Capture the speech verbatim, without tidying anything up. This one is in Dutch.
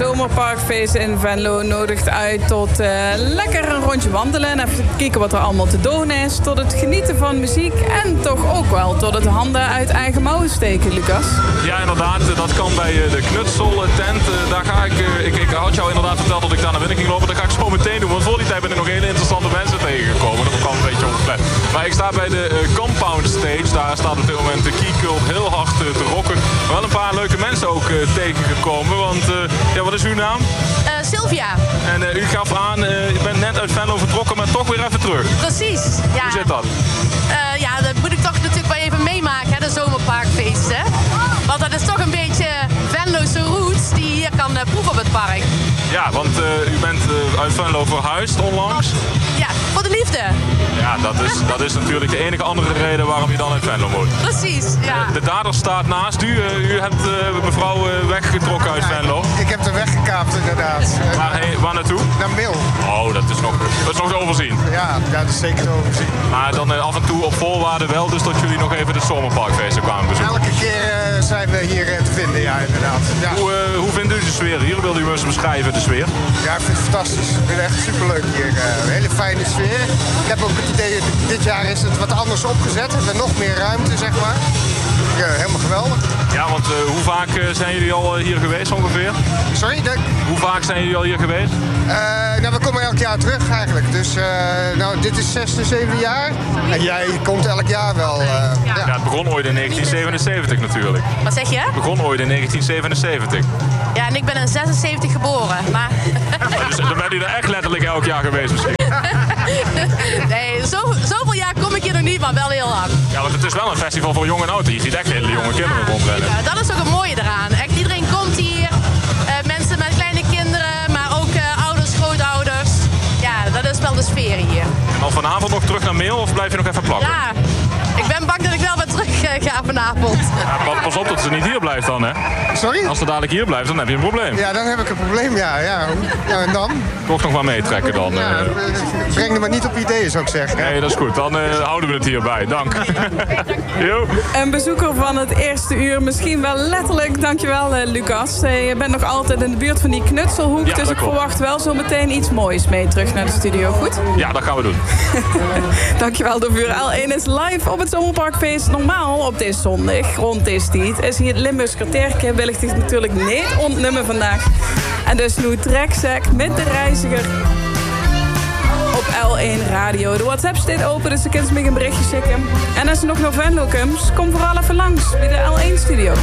Zomerparkfeest in Venlo nodigt uit tot uh, lekker een rondje wandelen. Even kijken wat er allemaal te doen is. Tot het genieten van muziek. En toch ook wel tot het handen uit eigen mouwen steken, Lucas. Ja, inderdaad. Dat kan bij de Knutseltent. Daar ga ik, ik... Ik had jou inderdaad verteld dat ik daar naar binnen ging lopen. Dat ga ik zo meteen doen. Want voor die tijd ben ik nog hele interessante mensen tegengekomen. Dat kwam een beetje onplet. Maar ik sta bij de uh, Compound Stage. Daar staat op dit moment de Keycult heel hard uh, te rocken. Maar wel een paar leuke mensen ook uh, tegengekomen. Want, uh, ja, wat is uw naam? Uh, Sylvia. En uh, u gaf aan, uh, u bent net uit Venlo vertrokken, maar toch weer even terug. Precies, ja. Hoe zit dat? Uh, ja, dat moet ik toch natuurlijk wel even meemaken, hè, de zomerparkfeesten. Want dat is toch een beetje Venlo's roots die je hier kan uh, proeven op het park. Ja, want uh, u bent uh, uit Venlo verhuisd onlangs. Ja, voor de liefde. Ja, dat is, dat is natuurlijk de enige andere reden waarom je dan uit Venlo moet. Precies, ja. De dader staat naast u. Uh, u hebt uh, mevrouw uh, weggetrokken uit Venlo. Ik heb er weggekaapt inderdaad. Waar, heen, waar naartoe? Naar Mil. Oh, dat is nog, dat is nog te overzien. Ja, ja, dat is zeker te overzien. Maar dan uh, af en toe op voorwaarde wel, dus dat jullie nog even de zomerparkfeesten kwamen bezoeken. Elke keer uh, zijn we hier uh, te vinden, ja inderdaad. Ja. Hoe, uh, hoe vindt u de sfeer hier? Wil u eens beschrijven, de sfeer? Ja, ik vind het fantastisch. Ik vind het echt superleuk hier. Uh, een hele fijne sfeer. Ik heb ook het idee, dit jaar is het wat anders opgezet. We hebben nog meer ruimte, zeg maar. Ja, helemaal geweldig. Ja, want uh, hoe vaak uh, zijn jullie al uh, hier geweest ongeveer? Sorry? De... Hoe vaak zijn jullie al hier geweest? Uh, nou, we komen elk jaar terug eigenlijk. Dus uh, nou, dit is zesde, zevende jaar. En jij komt elk jaar wel. Uh, ja. Ja. ja, het begon ooit in negentien zevenenzeventig natuurlijk. Wat zeg je? Het begon ooit in negentien zevenenzeventig. Ja, en ik ben in zesenzeventig geboren, maar... Dus dan ben je er echt letterlijk elk jaar geweest misschien. Nee, zo, zoveel jaar kom ik hier nog niet, maar wel heel lang. Ja, want het is wel een festival voor jong en oud. Je ziet echt hele jonge kinderen rondrennen. Ja, dat is ook het mooie eraan. Echt iedereen komt hier. Uh, mensen met kleine kinderen, maar ook uh, ouders, grootouders. Ja, dat is wel de sfeer hier. En dan vanavond nog terug naar Meel of blijf je nog even plakken? Ja, ik ben bang dat ik wel weer terug uh, ga vanavond. Ja, pas op dat ze niet hier blijft dan, hè? Sorry? Als ze dadelijk hier blijft, dan heb je een probleem. Ja, dan heb ik een probleem, ja. Ja, ja en dan? Toch nog maar meetrekken dan. Ja, uh... breng er maar niet op ideeën, zou ik zeggen. Nee, dat is goed. Dan uh, houden we het hierbij. Dank. Jo. Een bezoeker van het eerste uur, misschien wel letterlijk. Dankjewel, uh, Lucas. Uh, je bent nog altijd in de buurt van die knutselhoek. Ja, dus ik klopt. verwacht wel zo meteen iets moois mee terug naar de studio. Goed? Ja, dat gaan we doen. Dankjewel, de Vuur L één is live op het Zomerparkfeest. Normaal op deze zondag, rond deze tijd, is hier het Limburgs kwartiertje. Wil ik dit natuurlijk niet ontnemen vandaag. En dus nu Trekzak met de reiziger op L één Radio. De WhatsApp staat open, dus je kunt me een berichtje schikken. En als je nog naar Venlo komt, kom vooral even langs bij de L één studio.